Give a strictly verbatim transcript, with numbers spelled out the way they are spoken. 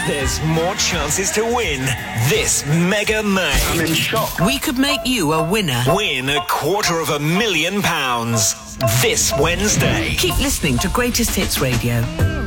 there's more chances to win this Mega May. I'm in shock. We could make you a winner. Win a quarter of a million pounds this Wednesday. Keep listening to Greatest Hits Radio.